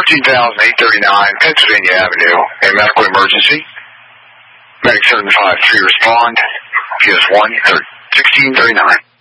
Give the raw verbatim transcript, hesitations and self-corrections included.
fourteen thousand eight thirty-nine Pennsylvania Avenue, a medical emergency. Medic seven five three respond. P S one sixteen thirty-nine.